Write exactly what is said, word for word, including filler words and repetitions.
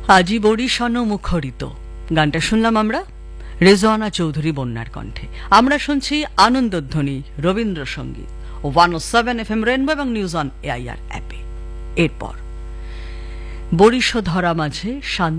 আজি বরিশানো মুখরিত গানটা শুনলাম আমরা রেজওয়ানা চৌধুরী বন্যার কণ্ঠে। আমরা শুনছি আনন্দধ্বনি রবীন্দ্রসঙ্গীত ও ওয়ান ও সেভেন এফ এম রেনবো এবং নিউজ অন এআইআর অ্যাপে। এরপর বরিশধরা মাঝে